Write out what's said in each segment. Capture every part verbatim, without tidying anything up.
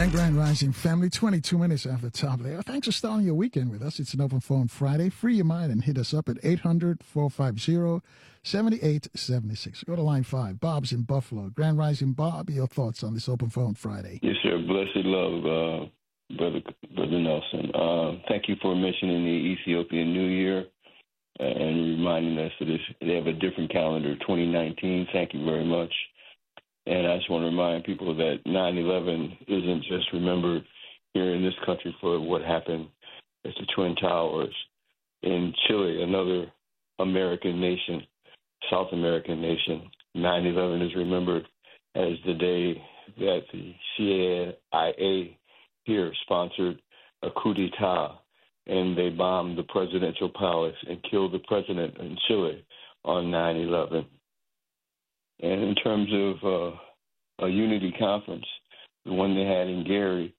And Grand Rising family, twenty-two minutes after the top of the hour. Thanks for starting your weekend with us. It's an open phone Friday. Free your mind and hit us up at eight hundred, four five zero, seven eight seven six. Go to line five. Bob's in Buffalo. Grand Rising Bob, your thoughts on this open phone Friday? Yes, sir. Blessed love, uh, Brother Brother Nelson. Uh, thank you for mentioning the Ethiopian New Year and reminding us that it's, they have a different calendar, twenty nineteen. Thank you very much. And I just want to remind people that nine eleven isn't just remembered here in this country for what happened at the Twin Towers. In Chile, another American nation, South American nation, nine eleven is remembered as the day that the C I A here sponsored a coup d'etat, and they bombed the presidential palace and killed the president in Chile on nine eleven. And in terms of uh, a unity conference, the one they had in Gary,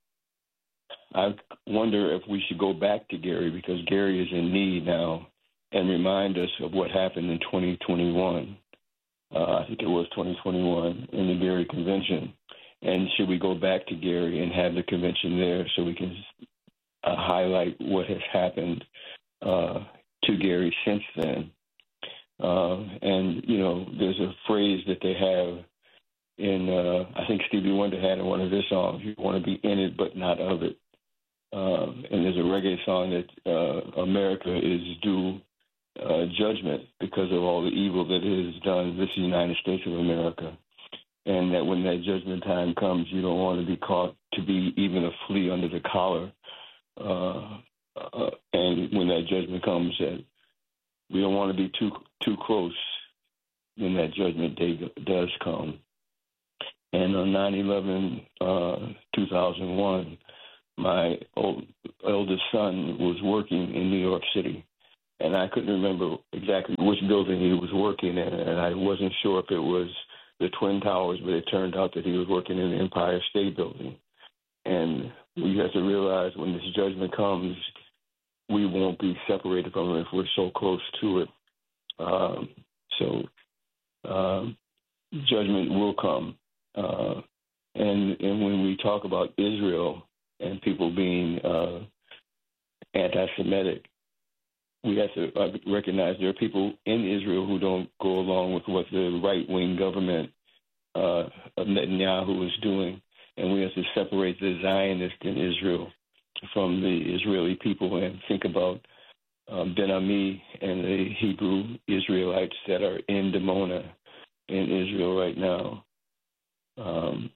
I wonder if we should go back to Gary, because Gary is in need now, and remind us of what happened in twenty twenty-one. Uh, I think it was twenty twenty-one in the Gary Convention. And should we go back to Gary and have the convention there so we can uh, highlight what has happened uh, to Gary since then? Uh, and, you know, there's a phrase that they have in, uh, I think Stevie Wonder had in one of his songs, you want to be in it but not of it. Uh, and there's a reggae song that uh, America is due uh, judgment because of all the evil that it has done. This is the United States of America. And that when that judgment time comes, you don't want to be caught to be even a flea under the collar. Uh, uh, and when that judgment comes, that we don't want to be too too close when that judgment day does come. And on nine eleven, uh, two thousand one, my old, eldest son was working in New York City, and I couldn't remember exactly which building he was working in, and I wasn't sure if it was the Twin Towers, but it turned out that he was working in the Empire State Building. And we have to realize when this judgment comes, we won't be separated from it if we're so close to it. Um, so um, judgment will come. Uh, and, and when we talk about Israel and people being uh, anti-Semitic, we have to uh, recognize there are people in Israel who don't go along with what the right-wing government uh, of Netanyahu is doing. And we have to separate the Zionist in Israel from the Israeli people and think about um, Ben Ami and the Hebrew Israelites that are in Dimona in Israel right now. Um,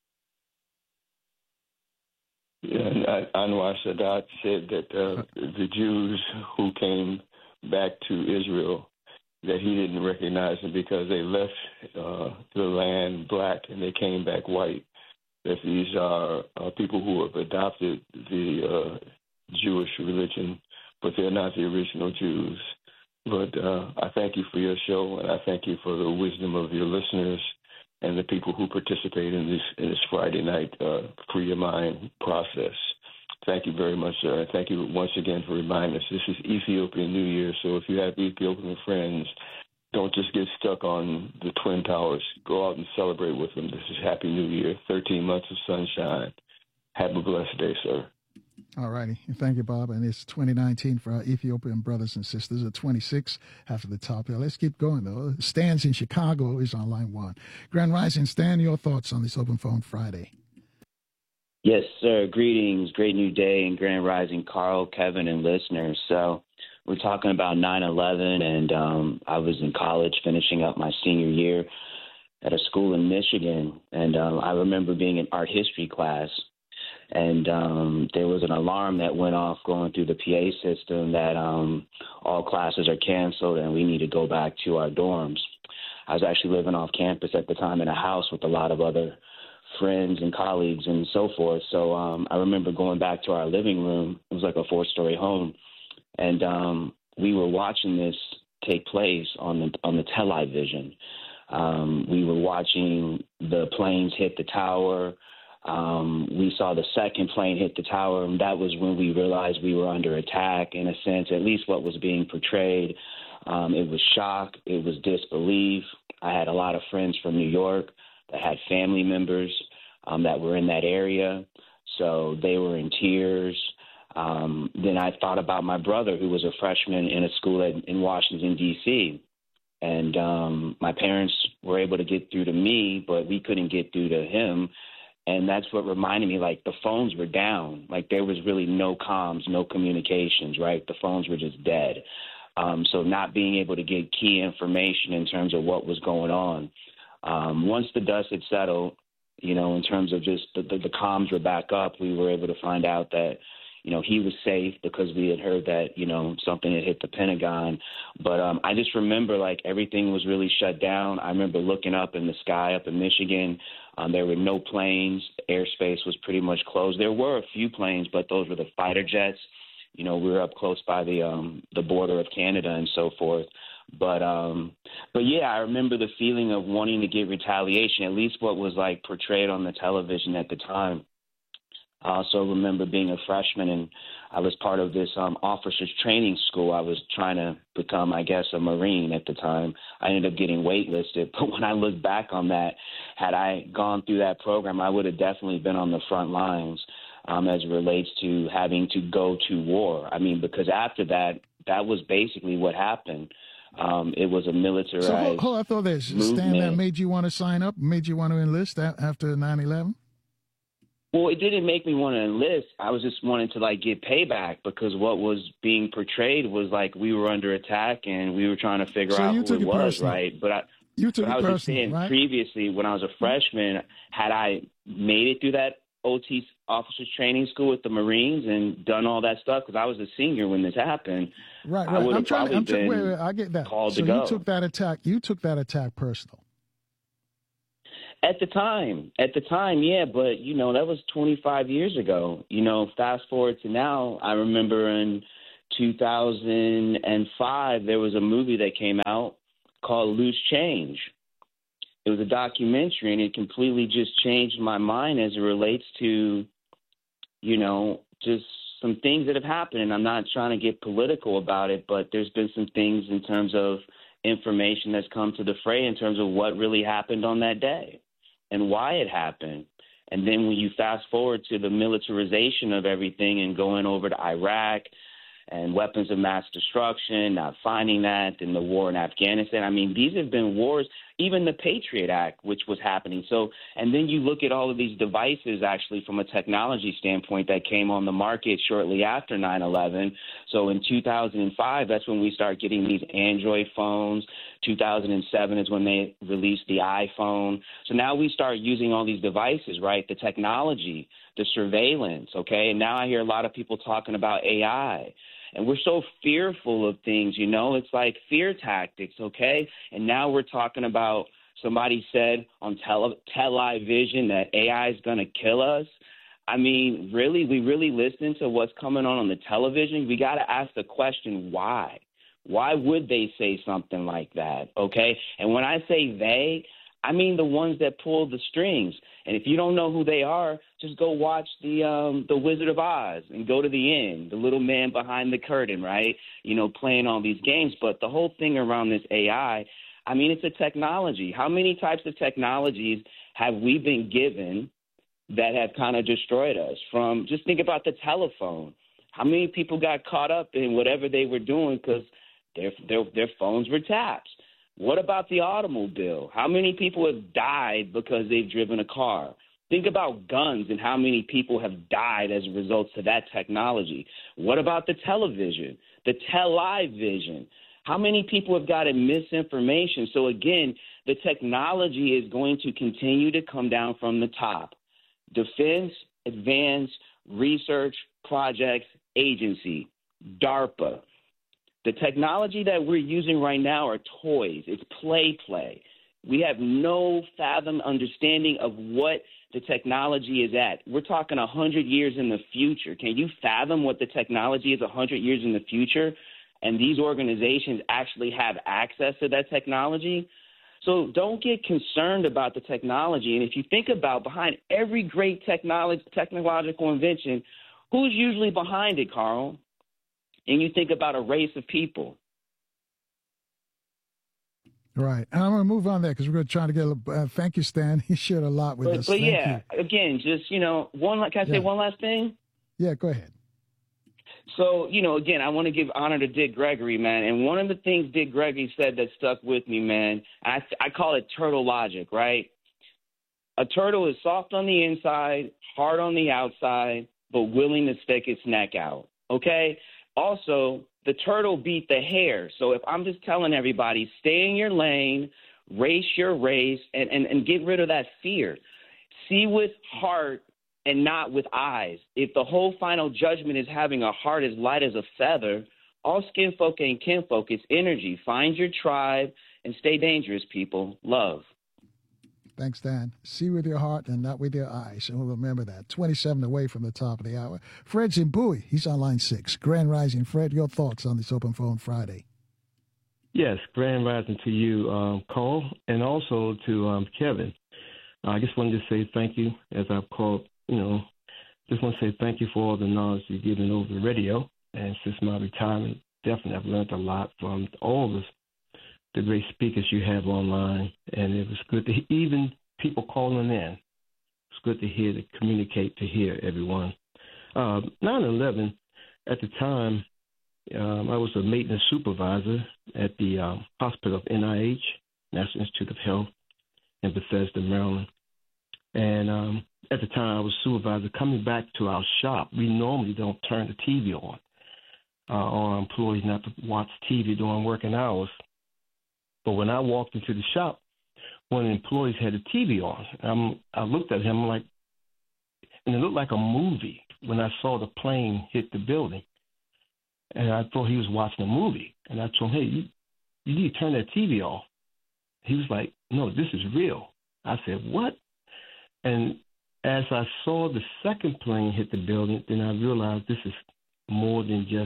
and Anwar Sadat said that uh, the Jews who came back to Israel, that he didn't recognize them because they left uh, the land black and they came back white. That these are uh, people who have adopted the uh, Jewish religion, but they're not the original Jews. But uh, I thank you for your show, and I thank you for the wisdom of your listeners and the people who participate in this in this Friday night uh, Free Your Mind process. Thank you very much, sir. Thank you once again for reminding us. This is Ethiopian New Year, so if you have Ethiopian friends, don't just get stuck on the Twin Towers. Go out and celebrate with them. This is Happy New Year, thirteen months of sunshine. Have a blessed day, sir. All righty. Thank you, Bob. And it's twenty nineteen for our Ethiopian brothers and sisters at twenty-six after the top here. Let's keep going, though. Stan's in Chicago is on line one. Grand Rising, Stan, your thoughts on this Open Phone Friday? Yes, sir. Greetings. Great new day and Grand Rising, Carl, Kevin, and listeners. So we're talking about nine eleven, and um, I was in college finishing up my senior year at a school in Michigan. And um, I remember being in art history class, and um, there was an alarm that went off going through the P A system that um, all classes are canceled and we need to go back to our dorms. I was actually living off campus at the time in a house with a lot of other friends and colleagues and so forth. So um, I remember going back to our living room. It was like a four-story home. And um, we were watching this take place on the on the television. Um, we were watching the planes hit the tower. Um, we saw the second plane hit the tower, and that was when we realized we were under attack, in a sense, at least what was being portrayed. Um, it was shock. It was disbelief. I had a lot of friends from New York that had family members um, that were in that area. So they were in tears. Um, then I thought about my brother, who was a freshman in a school at, in Washington, D C, and um, my parents were able to get through to me, but we couldn't get through to him. And that's what reminded me, like, the phones were down. Like, there was really no comms, no communications, right? The phones were just dead. Um, so not being able to get key information in terms of what was going on. Um, once the dust had settled, you know, in terms of just the, the, the comms were back up, we were able to find out that, you know, he was safe because we had heard that, you know, something had hit the Pentagon. But um, I just remember, like, everything was really shut down. I remember looking up in the sky up in Michigan. Um, there were no planes. The airspace was pretty much closed. There were a few planes, but those were the fighter jets. You know, we were up close by the um, the border of Canada and so forth. But, um, but yeah, I remember the feeling of wanting to get retaliation, at least what was, like, portrayed on the television at the time. I also remember being a freshman, and I was part of this um, officers training school. I was trying to become, I guess, a Marine at the time. I ended up getting waitlisted. But when I look back on that, had I gone through that program, I would have definitely been on the front lines um, as it relates to having to go to war. I mean, because after that, that was basically what happened. Um, it was a militarized So hold, hold, I thought there's a stand that movement. made you want to sign up, made you want to enlist a- after nine eleven? Well, it didn't make me want to enlist. I was just wanting to, like, get payback because what was being portrayed was like we were under attack and we were trying to figure So out you who took it it was, personal. right? But I, You took but I it was just personal, saying right? previously when I was a freshman, had I made it through that O T officers training school with the Marines and done all that stuff, because I was a senior when this happened, Right, I right. would I'm have trying. To, probably I'm trying. been Wait, wait. I get that. called So to you go. took that attack. You took that attack personal. At the time, at the time, yeah, but, you know, that was twenty-five years ago. You know, fast forward to now, I remember in two thousand five, there was a movie that came out called Loose Change. It was a documentary, and it completely just changed my mind as it relates to, you know, just some things that have happened. And I'm not trying to get political about it, but there's been some things in terms of information that's come to the fray in terms of what really happened on that day and why it happened. And then when you fast forward to the militarization of everything and going over to Iraq and weapons of mass destruction, not finding that, and the war in Afghanistan. I mean, these have been wars, even the Patriot Act, which was happening. So, and then you look at all of these devices, actually, from a technology standpoint that came on the market shortly after nine eleven. So in two thousand five, that's when we start getting these Android phones. two thousand seven is when they released the iPhone. So now we start using all these devices, right? The technology, the surveillance, okay? And now I hear a lot of people talking about A I. And we're so fearful of things, you know, it's like fear tactics, okay? And now we're talking about, somebody said on tele, television that A I is going to kill us. I mean, really, we really listen to what's coming on on the television? We got to ask the question, why? Why would they say something like that, okay? And when I say they, I mean the ones that pull the strings. And if you don't know who they are, just go watch the um, the Wizard of Oz and go to the end, the little man behind the curtain, right? You know, playing all these games. But the whole thing around this A I, I mean, it's a technology. How many types of technologies have we been given that have kind of destroyed us? From just think about the telephone. How many people got caught up in whatever they were doing because their, their, their phones were tapped? What about the automobile? How many people have died because they've driven a car? Think about guns and how many people have died as a result of that technology. What about the television, the television? How many people have gotten misinformation? So, again, the technology is going to continue to come down from the top. Defense Advanced Research Projects Agency, DARPA. The technology that we're using right now are toys. It's play play. We have no fathom understanding of what the technology is at. We're talking one hundred years in the future. Can you fathom what the technology is one hundred years in the future? And these organizations actually have access to that technology? So don't get concerned about the technology. And if you think about behind every great technology, technological invention, who's usually behind it, Carl? And you think about a race of people. Right. And I'm going to move on there because we're going to try to get a uh, thank you, Stan. He shared a lot with But, us. but Thank yeah, you. again, just, you know, one, can I say Yeah. one last thing? Yeah, go ahead. So, you know, again, I want to give honor to Dick Gregory, man. And one of the things Dick Gregory said that stuck with me, man, I, I call it turtle logic, right? A turtle is soft on the inside, hard on the outside, but willing to stick its neck out, okay? Also, the turtle beat the hare. So if I'm just telling everybody, stay in your lane, race your race, and, and, and get rid of that fear. See with heart and not with eyes. If the whole final judgment is having a heart as light as a feather, all skin folk ain't kin folk. It's energy. Find your tribe and stay dangerous, people. Love. Thanks, Dan. See with your heart and not with your eyes. And we'll remember that. twenty-seven away from the top of the hour. Fred's in Bowie. He's on line six. Grand Rising. Fred, your thoughts on this Open Phone Friday? Yes, Grand Rising to you, um, Carl, and also to um, Kevin. Uh, I just wanted to say thank you as I've called, you know, just want to say thank you for all the knowledge you've given over the radio. And since my retirement, definitely I've learned a lot from all of the great speakers you have online. And it was good to even people calling in. It's good to hear, to communicate, to hear everyone. Uh, nine eleven, at the time, um, I was a maintenance supervisor at the um, hospital of N I H, National Institute of Health, in Bethesda, Maryland. And um, at the time I was supervisor, coming back to our shop, we normally don't turn the T V on. Uh, our employees not to watch T V during working hours. But when I walked into the shop, one of the employees had the T V on. Um, I looked at him like, and it looked like a movie when I saw the plane hit the building. And I thought he was watching a movie. And I told him, hey, you, you need to turn that T V off. He was like, no, this is real. I said, what? And as I saw the second plane hit the building, then I realized this is more than just,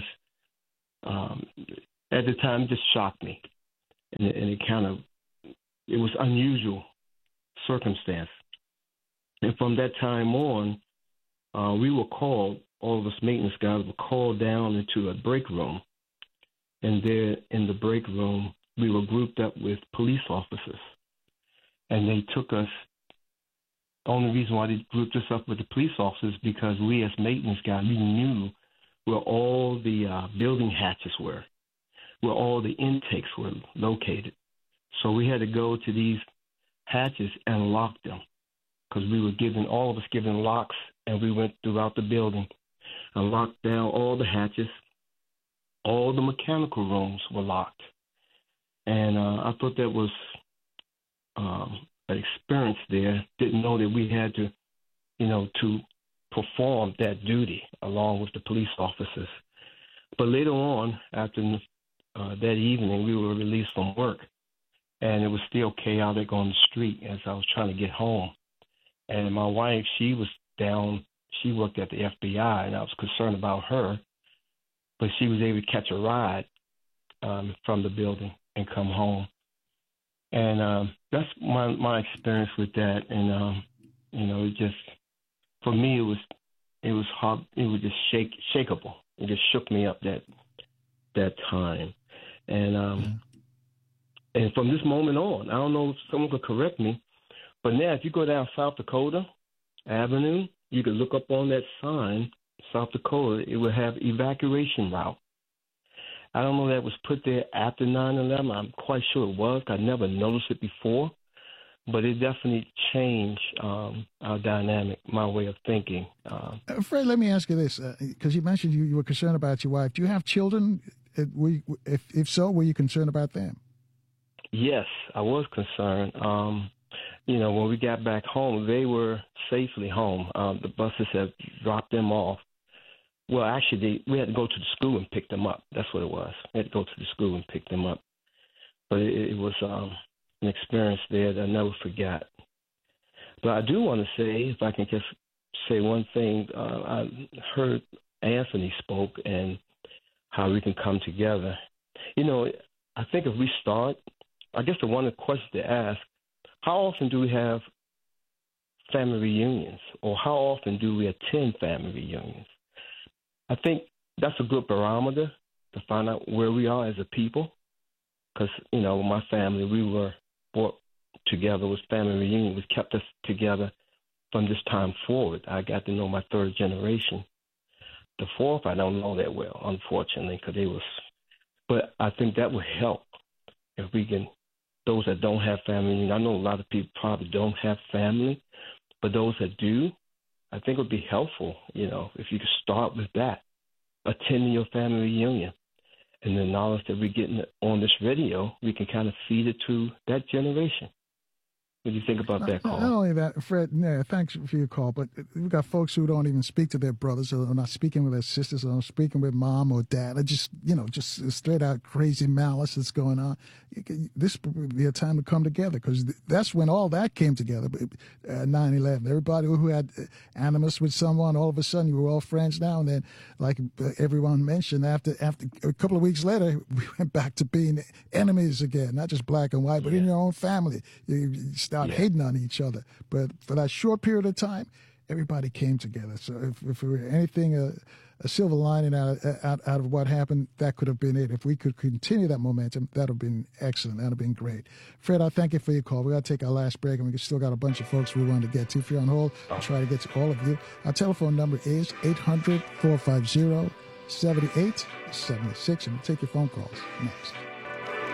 um, at the time, it just shocked me. And it, and it kind of, it was unusual circumstance. And from that time on, uh, we were called, all of us maintenance guys were called down into a break room. And there in the break room, we were grouped up with police officers. And they took us, the only reason why they grouped us up with the police officers because we as maintenance guys, we knew where all the uh, building hatches were, where all the intakes were located. So we had to go to these hatches and lock them because we were given, all of us given locks, and we went throughout the building and locked down all the hatches. All the mechanical rooms were locked. And uh, I thought that was um, an experience there. Didn't know that we had to, you know, to perform that duty along with the police officers. But later on, after uh, that evening, we were released from work. And it was still chaotic on the street as I was trying to get home. And my wife, she was down, she worked at the F B I, and I was concerned about her. But she was able to catch a ride um, from the building and come home. And um, that's my my experience with that. And, um, you know, it just, for me, it was it was hard. It was just shake, shakeable. It just shook me up that that time. And um, Yeah. And from this moment on, I don't know if someone could correct me, but now if you go down South Dakota Avenue, you can look up on that sign, South Dakota, it will have evacuation route. I don't know that was put there after nine eleven. I'm quite sure it was. I never noticed it before, but it definitely changed um, our dynamic, my way of thinking. Um, Uh, Fred, let me ask you this, because you mentioned you, you were concerned about your wife. Do you have children? Uh, were you- If, if so, were you concerned about them? Yes, I was concerned. Um, you know, when we got back home, they were safely home. Um, the buses had dropped them off. Well, actually, they, we had to go to the school and pick them up. That's what it was. We had to go to the school and pick them up. But it, it was um, an experience there that I never forgot. But I do want to say, if I can just say one thing, uh, I heard Anthony spoke and how we can come together. You know, I think if we start, I guess the one question to ask, how often do we have family reunions, or how often do we attend family reunions? I think that's a good barometer to find out where we are as a people. because, you know, my family, we were brought together. It was family reunion. It was kept us together from this time forward. I got to know my third generation. The fourth, I don't know that well, unfortunately, because they was. But I think that would help if we can. Those that don't have family, I know a lot of people probably don't have family, but those that do, I think it would be helpful, you know, if you could start with that, attending your family reunion. And the knowledge that we're getting on this radio, we can kind of feed it to that generation. What do you think about that, Carl? Not only that, Fred, yeah, thanks for your call, but we've got folks who don't even speak to their brothers or are not speaking with their sisters or not speaking with mom or dad. Or just, you know, just straight out crazy malice that's going on. This would be a time to come together because that's when all that came together, uh, nine eleven. Everybody who had animus with someone, all of a sudden you were all friends now. And then, like everyone mentioned, after after a couple of weeks later, we went back to being enemies again, not just black and white, but yeah. in your own family. You, you start yeah. hating on each other. But for that short period of time, everybody came together. So if, if there were anything, uh, a silver lining out, out, out of what happened, that could have been it. If we could continue that momentum, that would have been excellent. That would have been great. Fred, I thank you for your call. We got to take our last break, and we still got a bunch of folks we want to get to. If you're on hold, I'll try to get to all of you. Our telephone number is eight hundred, four five zero, seven eight seven six, and we'll take your phone calls next.